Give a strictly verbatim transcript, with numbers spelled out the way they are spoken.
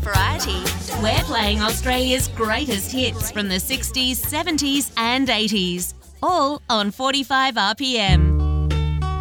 variety. We're playing Australia's greatest hits from the sixties, seventies and eighties, all on forty-five R P M.